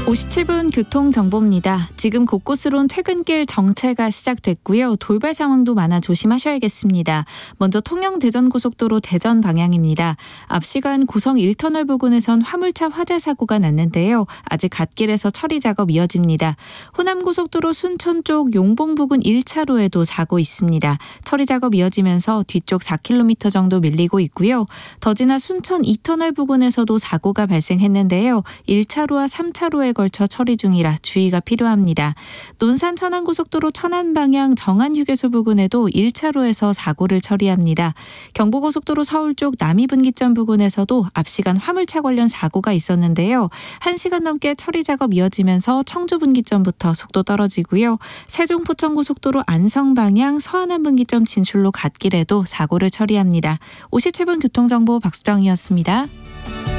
57분 교통정보입니다. 지금 곳곳으론 퇴근길 정체가 시작됐고요. 돌발 상황도 많아 조심하셔야겠습니다. 먼저 통영 대전고속도로 대전 방향입니다. 앞 시간 고성 1터널 부근에선 화물차 화재 사고가 났는데요. 아직 갓길에서 처리 작업 이어집니다. 호남고속도로 순천 쪽 용봉 부근 1차로에도 사고 있습니다. 처리 작업 이어지면서 뒤쪽 4km 정도 밀리고 있고요. 더 지나 순천 2터널 부근에서도 사고가 발생했는데요. 1차로와 3차로에 걸쳐 처리 중이라 주의가 필요합니다. 논산 천안고속도로 천안 방향 정안휴게소 부근에도 1차로에서 사고를 처리합니다. 경부고속도로 서울 쪽 남이분기점 부근에서도 앞 시간 화물차 관련 사고가 있었는데요. 1시간 넘게 처리 작업 이어지면서 청주분기점부터 속도 떨어지고요. 세종포천고속도로 안성 방향 서안안분기점 진출로 갓길에도 사고를 처리합니다. 57분 교통정보 박수정이었습니다.